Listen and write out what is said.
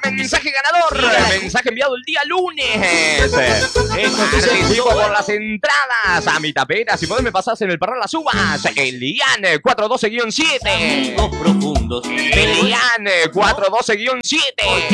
mensaje ganador. Mensaje enviado el día lunes. Participo por las entradas a mi tapera. Si podés me pasás en el Parral las uvas. Elian 412-7. Profundos. Elian 412-7.